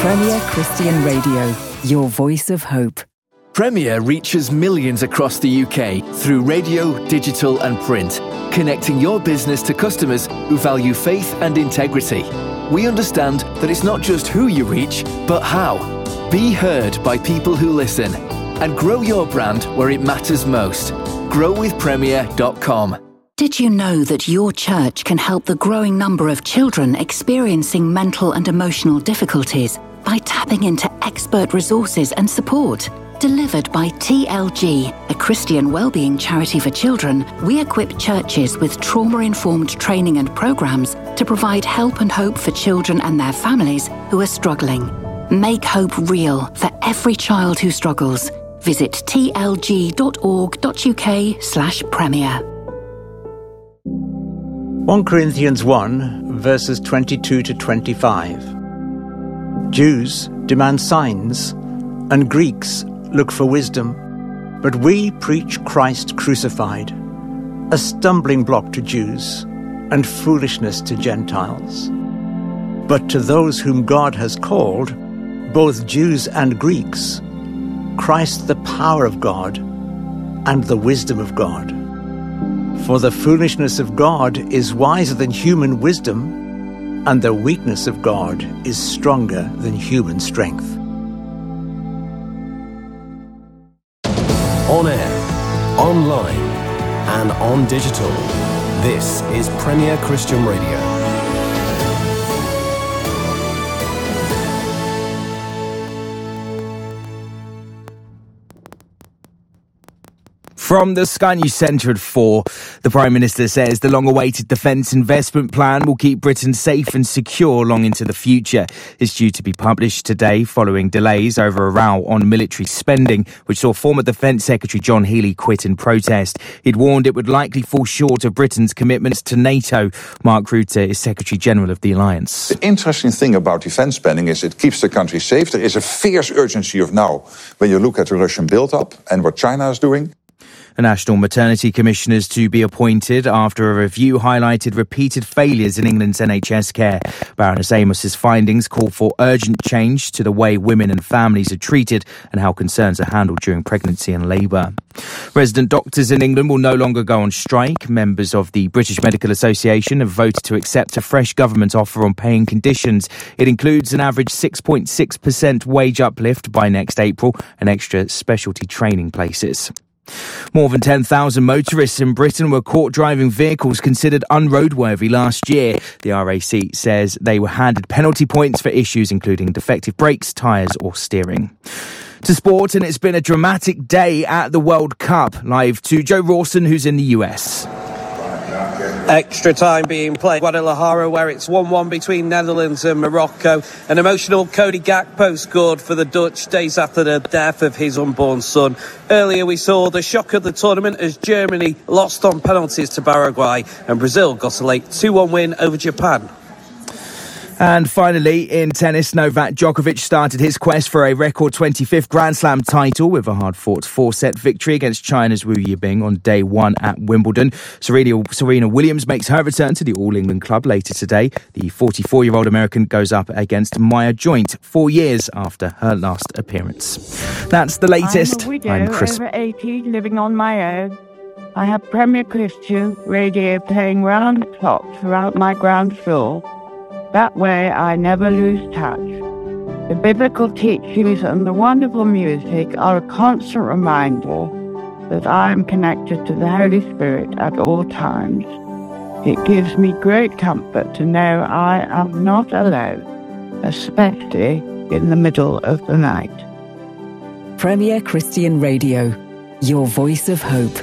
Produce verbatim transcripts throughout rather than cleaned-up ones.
Premier Christian Radio, your voice of hope. Premier reaches millions across the U K through radio, digital and print, connecting your business to customers who value faith and integrity. We understand that it's not just who you reach, but how. Be heard by people who listen and grow your brand where it matters most. grow with premier dot com. Did you know that your church can help the growing number of children experiencing mental and emotional difficulties by tapping into expert resources and support? Delivered by T L G, a Christian wellbeing charity for children, we equip churches with trauma-informed training and programs to provide help and hope for children and their families who are struggling. Make hope real for every child who struggles. Visit t l g dot org dot u k slash premier. First Corinthians one, verses twenty-two to twenty-five. Jews demand signs, and Greeks look for wisdom, but we preach Christ crucified, a stumbling block to Jews and foolishness to Gentiles. But to those whom God has called, both Jews and Greeks, Christ the power of God and the wisdom of God. For the foolishness of God is wiser than human wisdom, and the weakness of God is stronger than human strength. On air, online, and on digital. This is Premier Christian Radio. From the Sky News Centre at four, the Prime Minister says the long-awaited defence investment plan will keep Britain safe and secure long into the future. It's due to be published today following delays over a row on military spending, which saw former Defence Secretary John Healey quit in protest. He'd warned it would likely fall short of Britain's commitments to NATO. Mark Rutte is Secretary-General of the Alliance. The interesting thing about defence spending is it keeps the country safe. There is a fierce urgency of now when you look at the Russian build-up and what China is doing. A National Maternity Commissioner is to be appointed after a review highlighted repeated failures in England's N H S care. Baroness Amos's findings call for urgent change to the way women and families are treated and how concerns are handled during pregnancy and labour. Resident doctors in England will no longer go on strike. Members of the British Medical Association have voted to accept a fresh government offer on paying conditions. It includes an average six point six percent wage uplift by next April and extra specialty training places. More than ten thousand motorists in Britain were caught driving vehicles considered unroadworthy last year. The R A C says they were handed penalty points for issues including defective brakes, tyres or steering. To sport, and it's been a dramatic day at the World Cup. Live to Joe Rawson, who's in the U S. Extra time being played at Guadalajara, where it's one one between Netherlands and Morocco. An emotional Cody Gakpo scored for the Dutch days after the death of his unborn son. Earlier we saw the shock of the tournament as Germany lost on penalties to Paraguay and Brazil got a late two one win over Japan. And finally, in tennis, Novak Djokovic started his quest for a record twenty-fifth Grand Slam title with a hard-fought four-set victory against China's Wu Yibing on day one at Wimbledon. Serena, Serena Williams makes her return to the All England club later today. The forty-four-year-old American goes up against Maya Joint four years after her last appearance. That's the latest. I'm a widow, I'm Chris. over eighty, living on my own. I have Premier Christian Radio playing round the clock throughout my ground floor. That way I never lose touch. The biblical teachings and the wonderful music are a constant reminder that I am connected to the Holy Spirit at all times. It gives me great comfort to know I am not alone, especially in the middle of the night. Premier Christian Radio, your voice of hope.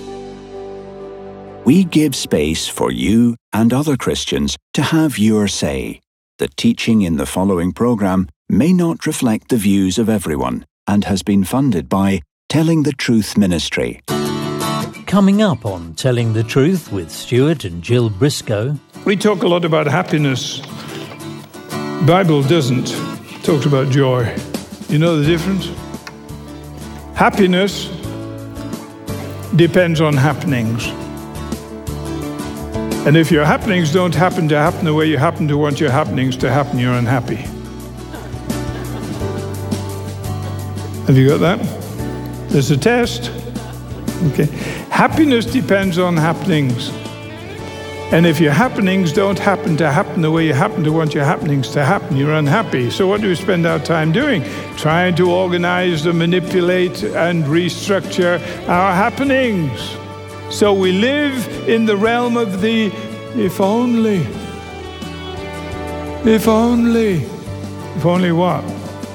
We give space for you and other Christians to have your say. The teaching in the following programme may not reflect the views of everyone and has been funded by Telling the Truth Ministry. Coming up on Telling the Truth with Stuart and Jill Briscoe. We talk a lot about happiness. The Bible doesn't. It talks about joy. You know the difference? Happiness depends on happenings. And if your happenings don't happen to happen the way you happen to want your happenings to happen, you're unhappy. Have you got that? There's a test. Okay. Happiness depends on happenings. And if your happenings don't happen to happen the way you happen to want your happenings to happen, you're unhappy. So what do we spend our time doing? Trying to organize and manipulate and restructure our happenings. So we live in the realm of the if only. If only. If only what?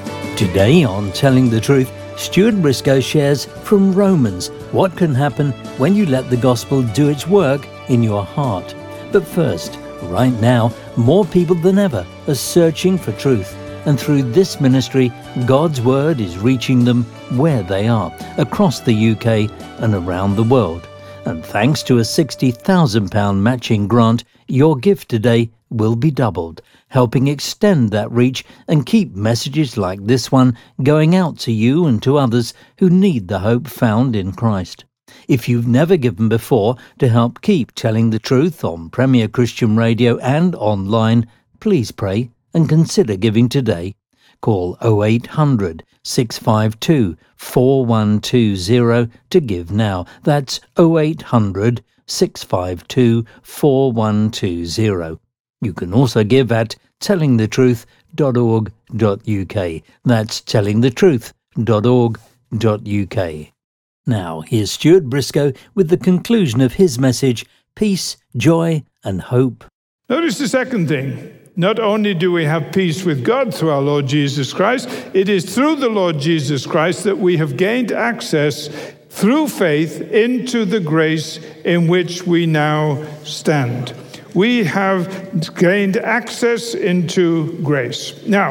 Today on Telling the Truth, Stuart Briscoe shares from Romans what can happen when you let the gospel do its work in your heart. But first, right now, more people than ever are searching for truth. And through this ministry, God's word is reaching them where they are, across the U K and around the world. And thanks to a sixty thousand pounds matching grant, your gift today will be doubled, helping extend that reach and keep messages like this one going out to you and to others who need the hope found in Christ. If you've never given before to help keep telling the truth on Premier Christian Radio and online, please pray and consider giving today. Call oh eight hundred, six five two, four one two zero to give now. That's oh eight hundred, six five two, four one two zero. You can also give at telling the truth dot org dot U K. That's telling the truth dot org dot U K. Now, here's Stuart Briscoe with the conclusion of his message, Peace, Joy and Hope. Notice the second thing. Not only do we have peace with God through our Lord Jesus Christ, it is through the Lord Jesus Christ that we have gained access through faith into the grace in which we now stand. We have gained access into grace. Now,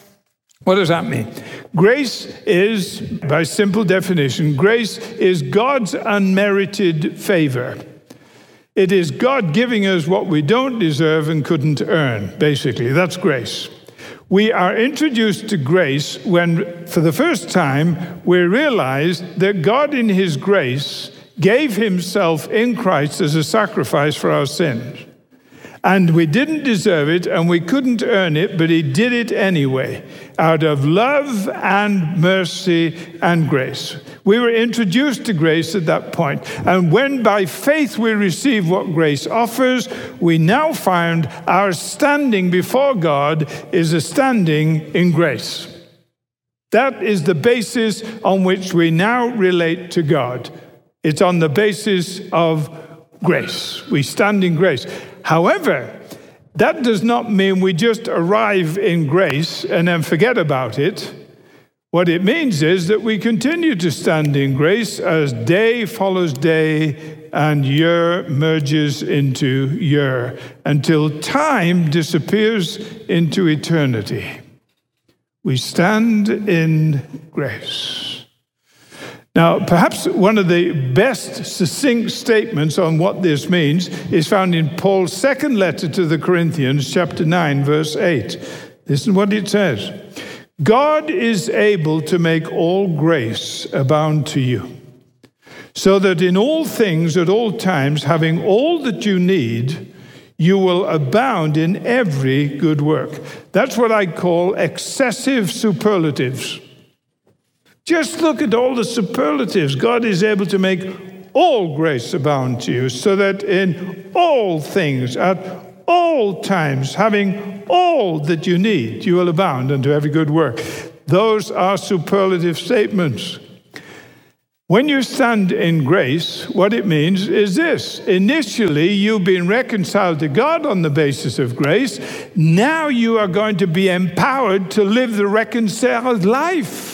what does that mean? Grace is, by simple definition, grace is God's unmerited favor. It is God giving us what we don't deserve and couldn't earn, basically. That's grace. We are introduced to grace when, for the first time, we realize that God in his grace gave himself in Christ as a sacrifice for our sins. And we didn't deserve it, and we couldn't earn it, but he did it anyway, out of love and mercy and grace. We were introduced to grace at that point. And when by faith we receive what grace offers, we now find our standing before God is a standing in grace. That is the basis on which we now relate to God. It's on the basis of grace. We stand in grace. However, that does not mean we just arrive in grace and then forget about it. What it means is that we continue to stand in grace as day follows day and year merges into year until time disappears into eternity. We stand in grace. Now, perhaps one of the best succinct statements on what this means is found in Paul's second letter to the Corinthians, chapter nine, verse eight. Listen what it says. God is able to make all grace abound to you, so that in all things at all times, having all that you need, you will abound in every good work. That's what I call excessive superlatives. Just look at all the superlatives. God is able to make all grace abound to you, so that in all things, at all times, having all that you need, you will abound unto every good work. Those are superlative statements. When you stand in grace, what it means is this. Initially, you've been reconciled to God on the basis of grace. Now you are going to be empowered to live the reconciled life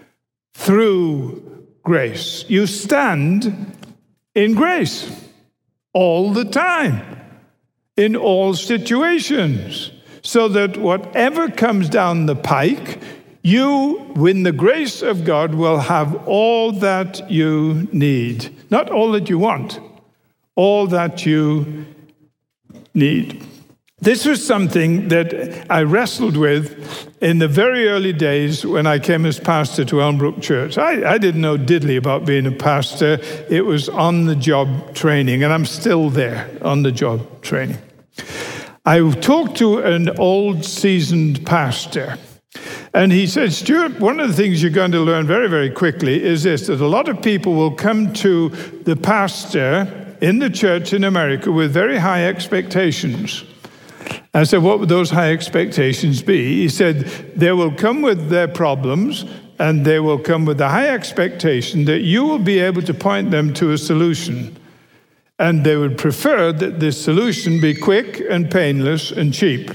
through grace. You stand in grace all the time, in all situations, so that whatever comes down the pike, you, in the grace of God, will have all that you need. Not all that you want, all that you need. This was something that I wrestled with in the very early days when I came as pastor to Elmbrook Church. I, I didn't know diddly about being a pastor. It was on-the-job training, and I'm still there, on-the-job training. I talked to an old, seasoned pastor, And he said, Stuart, one of the things you're going to learn very, very quickly is this, that a lot of people will come to the pastor in the church in America with very high expectations. I said, what would those high expectations be? He said, they will come with their problems, and they will come with the high expectation that you will be able to point them to a solution. And they would prefer that this solution be quick and painless and cheap.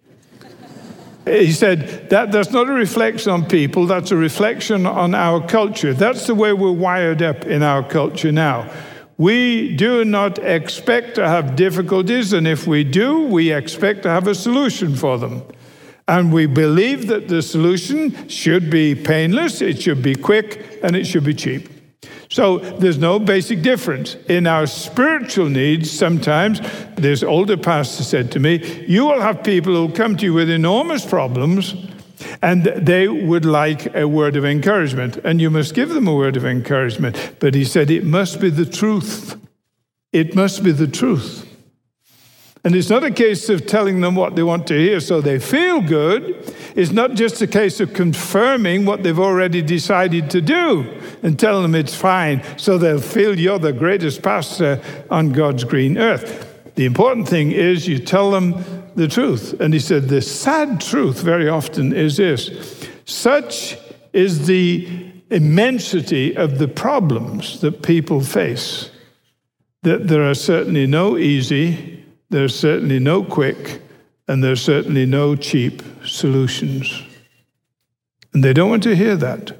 He said, that, that's not a reflection on people, that's a reflection on our culture. That's the way we're wired up in our culture now. We do not expect to have difficulties, and if we do, we expect to have a solution for them. And we believe that the solution should be painless, it should be quick, and it should be cheap. So there's no basic difference. In our spiritual needs, sometimes, this older pastor said to me, you will have people who come to you with enormous problems, and they would like a word of encouragement. And you must give them a word of encouragement. But he said, it must be the truth. It must be the truth. And it's not a case of telling them what they want to hear so they feel good. It's not just a case of confirming what they've already decided to do and telling them it's fine so they'll feel you're the greatest pastor on God's green earth. The important thing is you tell them the truth. And he said the sad truth very often is this. Such is the immensity of the problems that people face that there are certainly no easy, there's certainly no quick, and there's certainly no cheap solutions. And they don't want to hear that.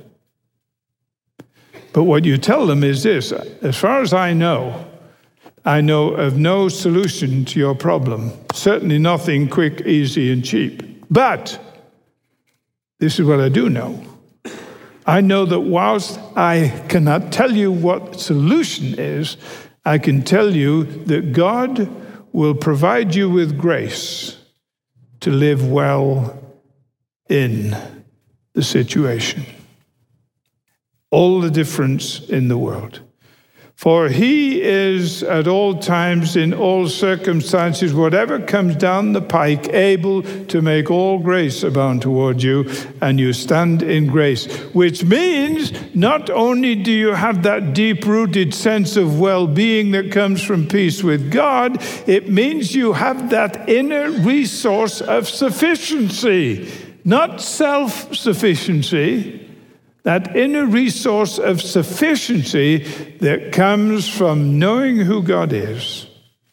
But what you tell them is this, as far as I know, I know of no solution to your problem. Certainly nothing quick, easy, and cheap. But this is what I do know. I know that whilst I cannot tell you what solution is, I can tell you that God will provide you with grace to live well in the situation. All the difference in the world. For he is at all times, in all circumstances, whatever comes down the pike, able to make all grace abound toward you, and you stand in grace. Which means not only do you have that deep-rooted sense of well-being that comes from peace with God, it means you have that inner resource of sufficiency, not self-sufficiency. That inner resource of sufficiency that comes from knowing who God is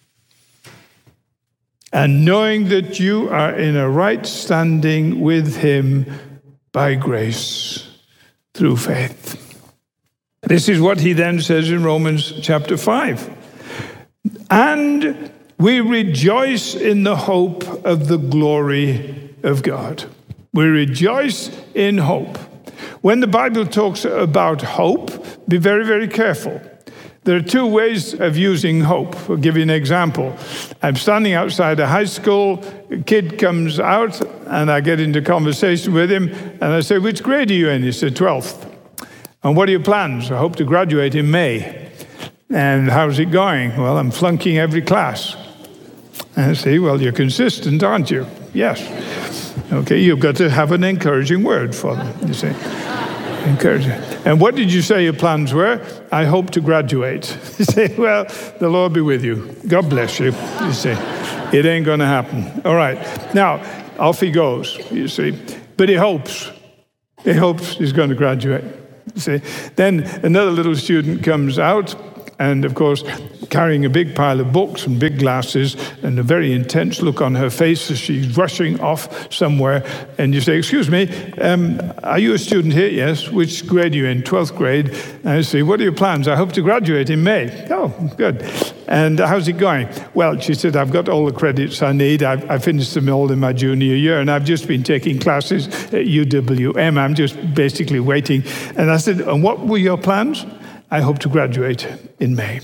and knowing that you are in a right standing with Him by grace through faith. This is what he then says in Romans chapter five. And we rejoice in the hope of the glory of God. We rejoice in hope. When the Bible talks about hope, be very, very careful. There are two ways of using hope. I'll give you an example. I'm standing outside a high school, a kid comes out, and I get into conversation with him, and I say, which grade are you in? He said, twelfth. And what are your plans? I hope to graduate in May. And how's it going? Well, I'm flunking every class. And I say, well, you're consistent, aren't you? Yes. Okay, you've got to have an encouraging word for them, you see. Encouraging. And what did you say your plans were? I hope to graduate. You say, well, the Lord be with you. God bless you. You see, it ain't going to happen. All right. Now, off he goes, you see. But he hopes. He hopes he's going to graduate. You see. Then another little student comes out, and of course, carrying a big pile of books and big glasses and a very intense look on her face as she's rushing off somewhere. And you say, excuse me, um, are you a student here? Yes. Which grade are you in? twelfth grade. And I say, what are your plans? I hope to graduate in May. Oh, good. And how's it going? Well, she said, I've got all the credits I need. I've, I finished them all in my junior year, and I've just been taking classes at U W M. I'm just basically waiting. And I said, and what were your plans? I hope to graduate in May.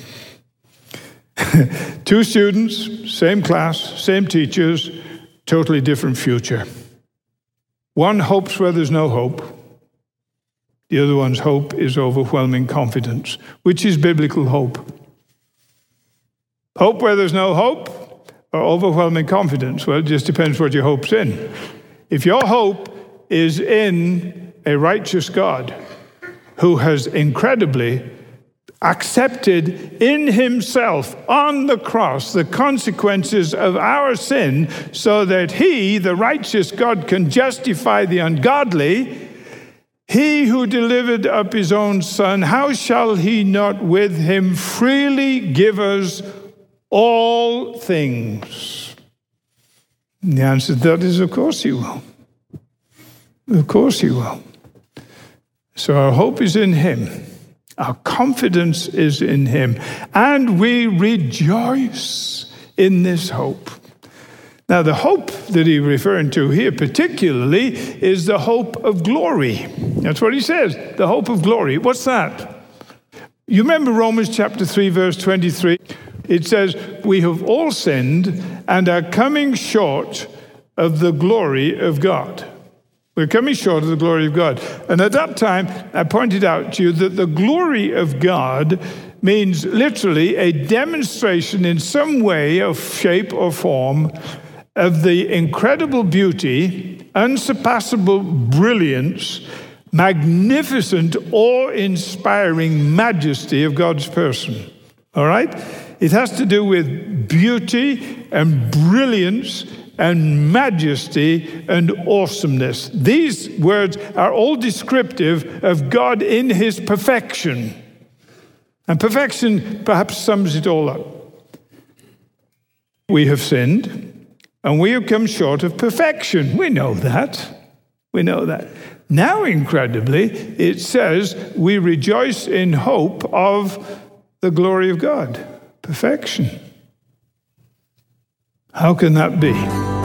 Two students, same class, same teachers, totally different future. One hopes where there's no hope. The other one's hope is overwhelming confidence, which is biblical hope. Hope where there's no hope or overwhelming confidence? Well, it just depends what your hope's in. If your hope is in a righteous God who has incredibly accepted in himself on the cross the consequences of our sin so that he, the righteous God, can justify the ungodly. He who delivered up his own Son, how shall he not with him freely give us all things? And the answer to that is, of course he will. Of course he will. So our hope is in him. Our confidence is in him. And we rejoice in this hope. Now, the hope that he's referring to here particularly is the hope of glory. That's what he says, the hope of glory. What's that? You remember Romans chapter three, verse twenty-three? It says, we have all sinned and are coming short of the glory of God. We're coming short of the glory of God. And at that time, I pointed out to you that the glory of God means literally a demonstration in some way of shape or form of the incredible beauty, unsurpassable brilliance, magnificent, awe-inspiring majesty of God's person. All right? It has to do with beauty and brilliance and majesty and awesomeness. These words are all descriptive of God in his perfection. And perfection perhaps sums it all up. We have sinned, and we have come short of perfection. We know that. We know that. Now, incredibly, it says we rejoice in hope of the glory of God. Perfection. How can that be?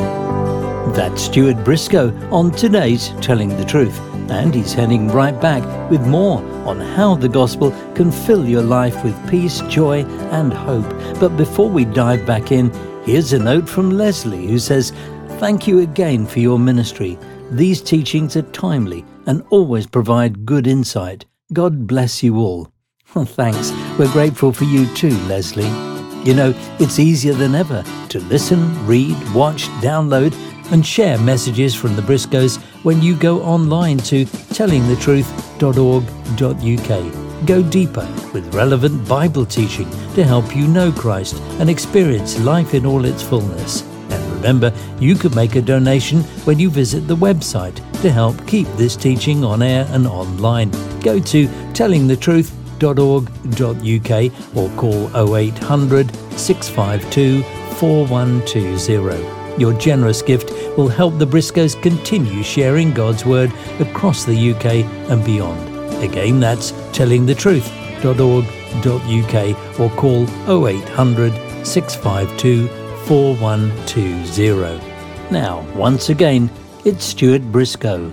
That's Stuart Briscoe on today's Telling the Truth. And he's heading right back with more on how the gospel can fill your life with peace, joy, and hope. But before we dive back in, here's a note from Leslie who says, "Thank you again for your ministry. These teachings are timely and always provide good insight. God bless you all." Well, thanks. We're grateful for you too, Leslie. You know, it's easier than ever to listen, read, watch, download, and share messages from the Briscoes when you go online to telling the truth dot org dot U K. Go deeper with relevant Bible teaching to help you know Christ and experience life in all its fullness. And remember, you can make a donation when you visit the website to help keep this teaching on air and online. Go to telling the truth dot org dot U K or call oh eight hundred, six five two, four one two zero. Your generous gift will help the Briscoes continue sharing God's Word across the U K and beyond. Again, that's telling the truth dot org dot U K or call oh eight hundred, six five two, four one two zero. Now, once again, it's Stuart Briscoe.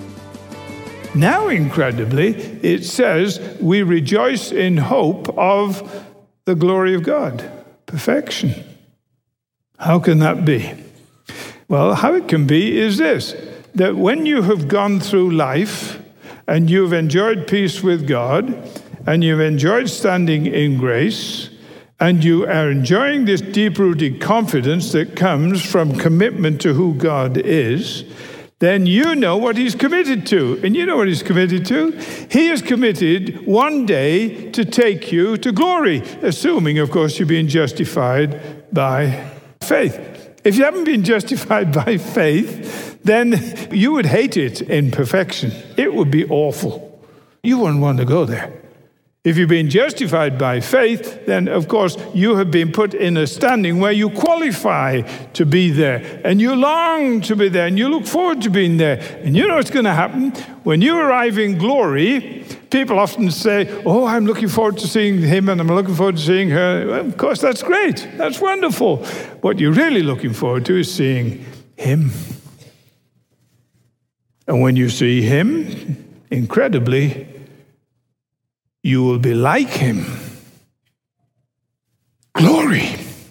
Now, incredibly, it says we rejoice in hope of the glory of God. Perfection. How can that be? Well, how it can be is this, that when you have gone through life and you've enjoyed peace with God and you've enjoyed standing in grace and you are enjoying this deep-rooted confidence that comes from commitment to who God is, then you know what he's committed to. And you know what he's committed to? He is committed one day to take you to glory, assuming, of course, you're being justified by faith. If you haven't been justified by faith, then you would hate it in perfection. It would be awful. You wouldn't want to go there. If you've been justified by faith, then, of course, you have been put in a standing where you qualify to be there, and you long to be there, and you look forward to being there. And you know what's going to happen? When you arrive in glory, people often say, oh, I'm looking forward to seeing him, and I'm looking forward to seeing her. Well, of course, that's great. That's wonderful. What you're really looking forward to is seeing him. And when you see him, incredibly, you will be like him. Glory.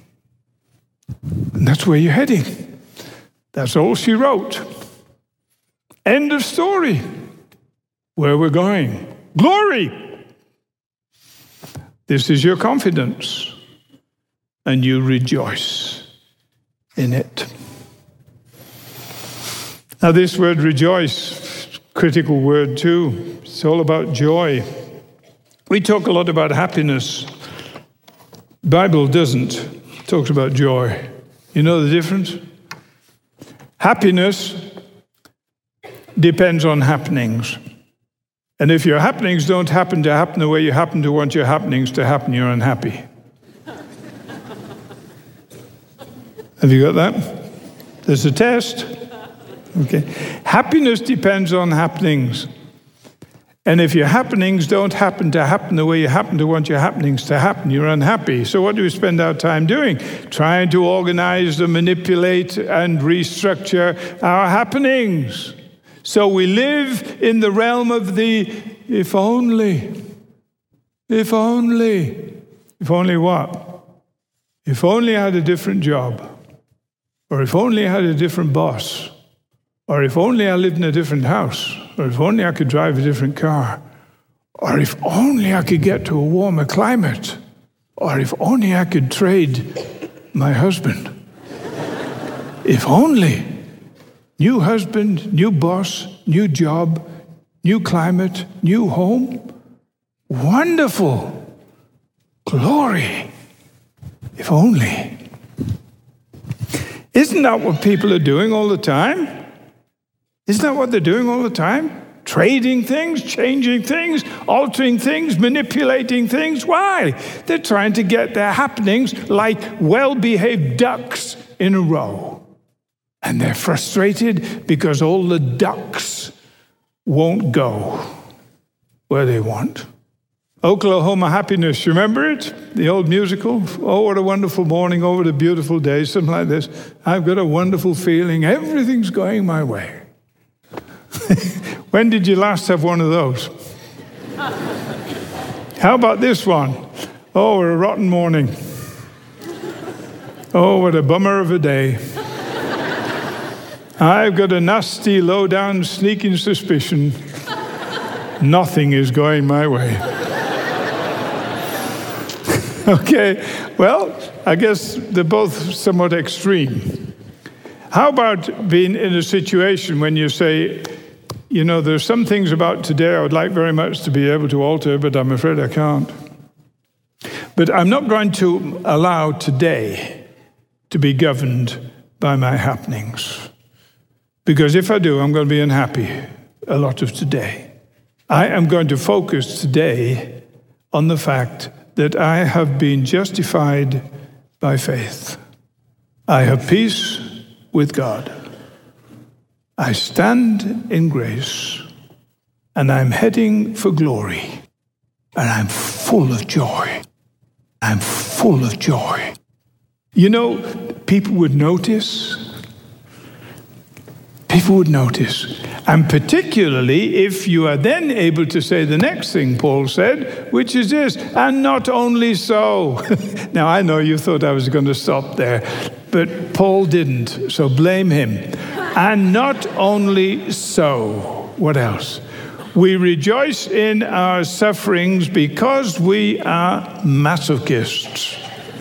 And that's where you're heading. That's all she wrote. End of story. Where we're going. Glory. This is your confidence. And you rejoice in it. Now, this word rejoice critical word too. It's all about joy. We talk a lot about happiness. The Bible doesn't. It talks about joy. You know the difference? Happiness depends on happenings. And if your happenings don't happen to happen the way you happen to want your happenings to happen, you're unhappy. Have you got that? There's a test. Okay. Happiness depends on happenings. And if your happenings don't happen to happen the way you happen to want your happenings to happen, you're unhappy. So what do we spend our time doing? Trying to organize and manipulate and restructure our happenings. So we live in the realm of the if only. If only. If only what? If only I had a different job. Or if only I had a different boss. Or if only I lived in a different house. Or if only I could drive a different car. Or if only I could get to a warmer climate. Or if only I could trade my husband. If only. New husband, new boss, new job, new climate, new home. Wonderful. Glory. If only. Isn't that what people are doing all the time? Isn't that what they're doing all the time? Trading things, changing things, altering things, manipulating things. Why? They're trying to get their happenings like well-behaved ducks in a row. And they're frustrated because all the ducks won't go where they want. Oklahoma Happiness, you remember it? The old musical? Oh, what a wonderful morning, oh, what a beautiful day, something like this. I've got a wonderful feeling, everything's going my way. When did you last have one of those? How about this one? Oh, what a rotten morning. Oh, what a bummer of a day. I've got a nasty, low-down, sneaking suspicion nothing is going my way. Okay, well, I guess they're both somewhat extreme. How about being in a situation when you say, you know, there's some things about today I would like very much to be able to alter, but I'm afraid I can't. But I'm not going to allow today to be governed by my happenings. Because if I do, I'm going to be unhappy a lot of today. I am going to focus today on the fact that I have been justified by faith. I have peace with God. I stand in grace, and I'm heading for glory, and I'm full of joy. I'm full of joy. You know, people would notice. People would notice. And particularly if you are then able to say the next thing Paul said, which is this, and not only so. Now, I know you thought I was going to stop there, but Paul didn't, so blame him. And not only so. What else? We rejoice in our sufferings because we are masochists.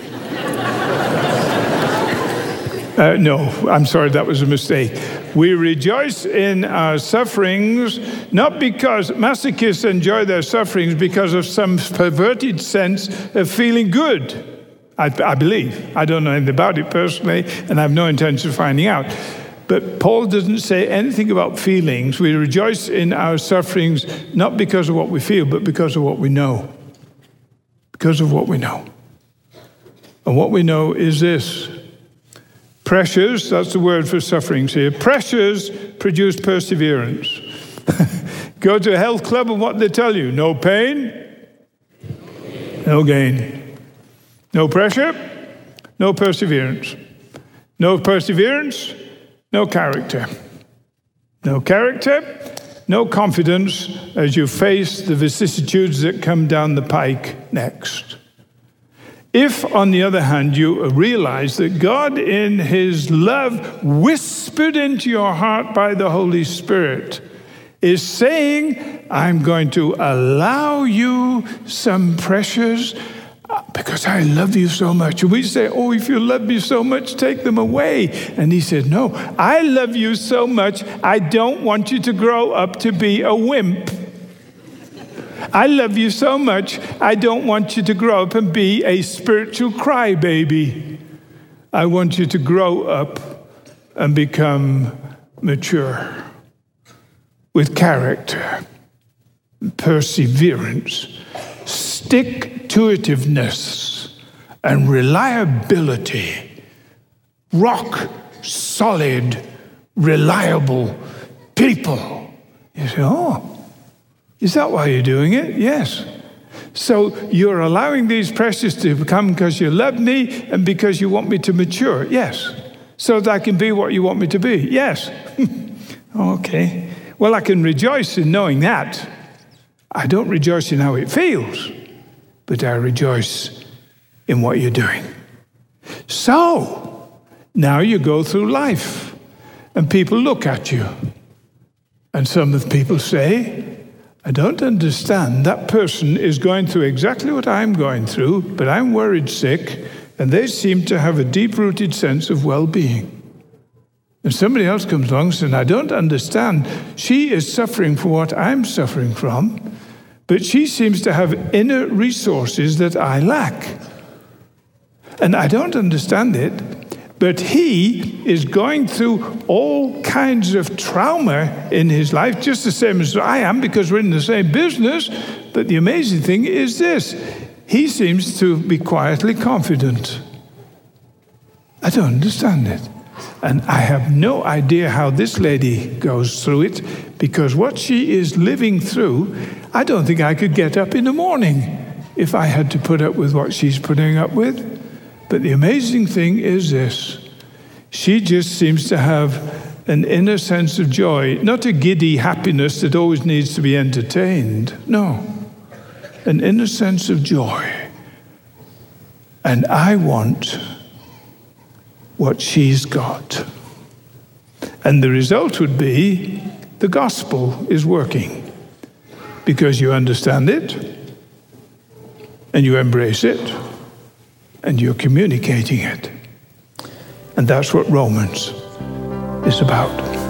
uh, no, I'm sorry, that was a mistake. We rejoice in our sufferings, not because masochists enjoy their sufferings because of some perverted sense of feeling good. I, I believe. I don't know anything about it personally, and I have no intention of finding out. But Paul doesn't say anything about feelings. We rejoice in our sufferings, not because of what we feel, but because of what we know. Because of what we know. And what we know is this. Pressures, that's the word for sufferings here. Pressures produce perseverance. Go to a health club and what they tell you? No pain, no gain. No pressure, no perseverance. No perseverance, no character. No character, no confidence as you face the vicissitudes that come down the pike next. If, on the other hand, you realize that God in his love whispered into your heart by the Holy Spirit is saying, I'm going to allow you some pressures, because I love you so much. And we say, oh, if you love me so much, take them away. And he said, no, I love you so much, I don't want you to grow up to be a wimp. I love you so much, I don't want you to grow up and be a spiritual crybaby. I want you to grow up and become mature with character, perseverance, stick-to-itiveness, and reliability. Rock solid, reliable people. You say, oh, is that why you're doing it? Yes. So you're allowing these pressures to come because you love me and because you want me to mature? Yes. So that I can be what you want me to be? Yes. Okay. Well, I can rejoice in knowing that. I don't rejoice in how it feels, but I rejoice in what you're doing. So now you go through life and people look at you. And some of the people say, I don't understand. That person is going through exactly what I'm going through, but I'm worried sick, and they seem to have a deep-rooted sense of well-being. And somebody else comes along and says, I don't understand. She is suffering from what I'm suffering from, but she seems to have inner resources that I lack. And I don't understand it, but he is going through all kinds of trauma in his life, just the same as I am, because we're in the same business. But the amazing thing is this: he seems to be quietly confident. I don't understand it. And I have no idea how this lady goes through it, because what she is living through, I don't think I could get up in the morning if I had to put up with what she's putting up with. But the amazing thing is this: she just seems to have an inner sense of joy, not a giddy happiness that always needs to be entertained. No, an inner sense of joy. And I want what she's got. And the result would be the gospel is working because you understand it and you embrace it and you're communicating it. And that's what Romans is about.